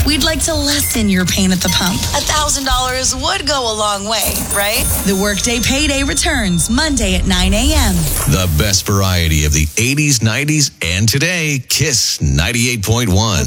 We'd like to lessen your pain at the pump. $1,000 would go a long way, right? The Workday Payday returns Monday at 9 a.m. The best variety of the 80s, 90s, and today, Kiss 98.1.